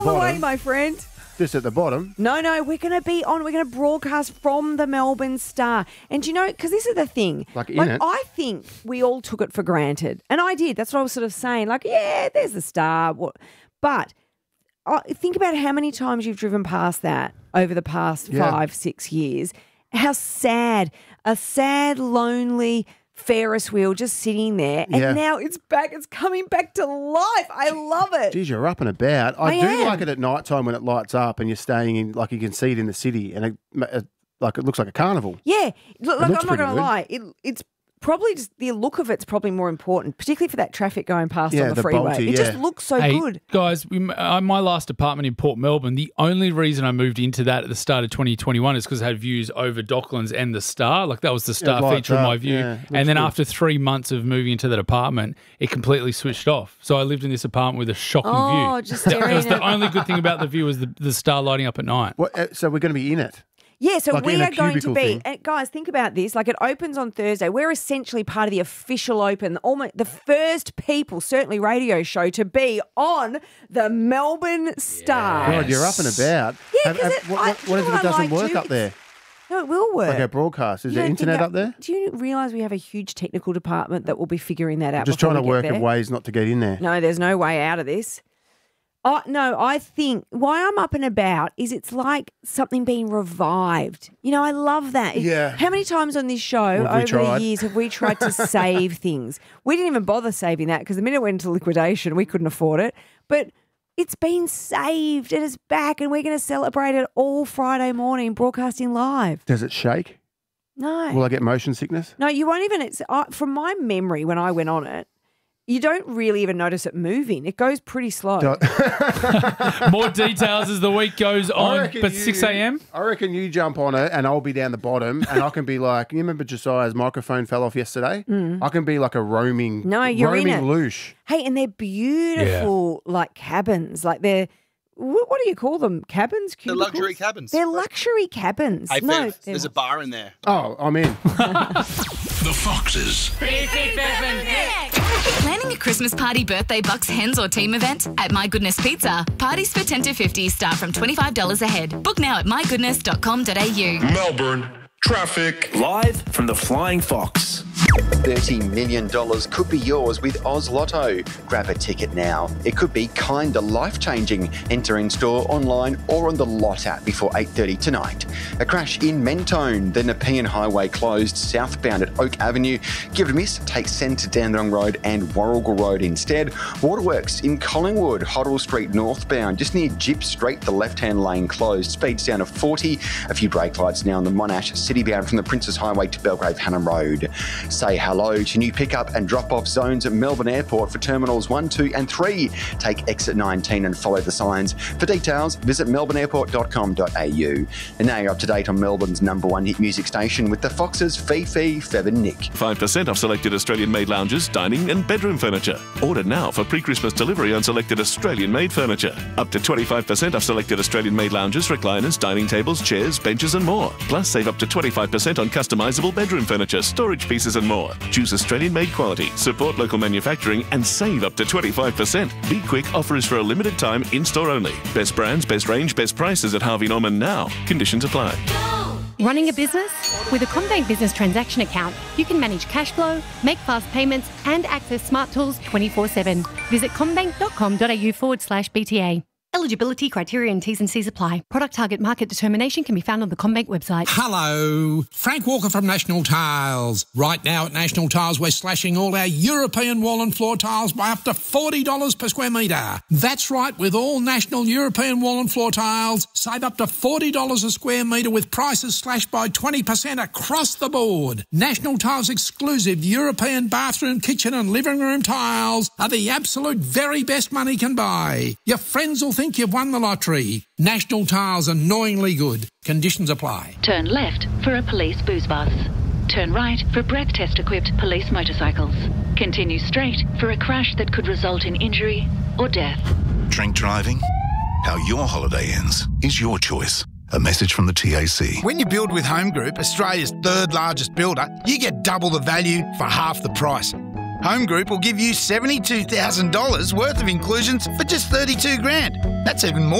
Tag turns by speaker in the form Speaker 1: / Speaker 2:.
Speaker 1: Away, my friend.
Speaker 2: Just at the bottom.
Speaker 1: No, we're going to be on. We're going to broadcast from the Melbourne Star. And you know, because this is the thing. I think we all took it for granted. And I did. That's what I was sort of saying. Like, yeah, there's the Star. But think about how many times you've driven past that over the past 5-6 years. How sad. A sad, lonely Ferris wheel just sitting there, and now it's back. It's coming back to life. I love it.
Speaker 2: Geez, you're up and about. I do like it at night time when it lights up and you're staying in, like you can see it in the city, and it looks like a carnival.
Speaker 1: Yeah, look, I'm not going to lie. It's probably just the look of it's probably more important, particularly for that traffic going past on the freeway. It just looks so good.
Speaker 3: Guys, my last apartment in Port Melbourne, the only reason I moved into that at the start of 2021 is because it had views over Docklands and the Star. Like that was the Star feature of my view. Yeah, and then after 3 months of moving into that apartment, it completely switched off. So I lived in this apartment with a shocking view.
Speaker 1: Just staring
Speaker 3: That was the only good thing about the view was the Star lighting up at night.
Speaker 2: So we're going to be in it?
Speaker 1: Yeah, so
Speaker 2: like
Speaker 1: we are going to be, guys, think about this. Like it opens on Thursday. We're essentially part of the official open, almost the first people, certainly radio show, to be on the Melbourne Star.
Speaker 2: God, you're up and about.
Speaker 1: Yeah,
Speaker 2: what if it doesn't work up there?
Speaker 1: No, it will work.
Speaker 2: Like our broadcast. Is there internet up there?
Speaker 1: Do you realise we have a huge technical department that will be figuring that out?
Speaker 2: Just trying to work out ways not to get in there.
Speaker 1: No, there's no way out of this. No, I think why I'm up and about is it's like something being revived. You know, I love that.
Speaker 2: Yeah.
Speaker 1: How many times on this show over the years have we tried to save things? We didn't even bother saving that because the minute it went into liquidation, we couldn't afford it. But it's been saved and it's back and we're going to celebrate it all Friday morning, broadcasting live.
Speaker 2: Does it shake?
Speaker 1: No.
Speaker 2: Will I get motion sickness?
Speaker 1: No, you won't even. From my memory when I went on it, you don't really even notice it moving. It goes pretty slow.
Speaker 3: More details as the week goes on. But 6 a.m?
Speaker 2: I reckon you jump on it and I'll be down the bottom and I can be like, you remember Josiah's microphone fell off yesterday? I can be like a roaming loosh.
Speaker 1: Hey, and they're beautiful like cabins. Like they're, what do you call them? Cabins?
Speaker 4: They're luxury cabins.
Speaker 1: They're luxury cabins.
Speaker 4: Hey, there's a bar in there.
Speaker 2: Oh, I'm in.
Speaker 5: The Foxes.
Speaker 6: Planning a Christmas party, birthday, bucks, hens or team event? At My Goodness Pizza, parties for 10 to 50 start from $25 a head. Book now at mygoodness.com.au.
Speaker 5: Melbourne traffic.
Speaker 7: Live from the Flying Fox.
Speaker 8: $30 million could be yours with Oz Lotto. Grab a ticket now. It could be kinda life-changing. Enter in store, online or on the Lot app before 8:30 tonight. A crash in Mentone. The Nepean Highway closed southbound at Oak Avenue. Give it a miss. Take Centre Dandenong Road and Warrigal Road instead. Waterworks in Collingwood. Hoddle Street northbound. Just near Gyp Street, the left-hand lane closed. Speeds down to 40. A few brake lights now on the Monash citybound from the Princes Highway to Belgrave Hannam Road. Say hello to new pick-up and drop-off zones at Melbourne Airport for Terminals 1, 2 and 3. Take exit 19 and follow the signs. For details, visit melbourneairport.com.au. And now you're up to date on Melbourne's #1 hit music station with the Foxes, Fifi, Fev and Nick.
Speaker 5: 5% off selected Australian-made lounges, dining and bedroom furniture. Order now for pre-Christmas delivery on selected Australian-made furniture. Up to 25% off selected Australian-made lounges, recliners, dining tables, chairs, benches and more. Plus, save up to 25% on customisable bedroom furniture, storage pieces and more. Choose Australian-made quality, support local manufacturing and save up to 25%. Be quick, offer is for a limited time, in-store only. Best brands, best range, best prices at Harvey Norman now. Conditions apply.
Speaker 9: Running a business? With a CommBank business transaction account, you can manage cash flow, make fast payments and access smart tools 24/7. Visit commbank.com.au/BTA. Eligibility criteria and T's and C's apply. Product target market determination can be found on the CommBank website.
Speaker 10: Hello, Frank Walker from National Tiles. Right now at National Tiles, we're slashing all our European wall and floor tiles by up to $40 per square metre. That's right, with all national European wall and floor tiles, save up to $40 a square metre with prices slashed by 20% across the board. National Tiles exclusive European bathroom, kitchen and living room tiles are the absolute very best money can buy. Your friends will think you've won the lottery. National Tiles, annoyingly good. Conditions apply.
Speaker 11: Turn left for a police booze bus. Turn right for breath test equipped police motorcycles. Continue straight for a crash that could result in injury or death.
Speaker 5: Drink driving? How your holiday ends is your choice. A message from the TAC.
Speaker 12: When you build with Home Group, Australia's third largest builder, you get double the value for half the price. Home Group will give you $72,000 worth of inclusions for just $32,000. That's even more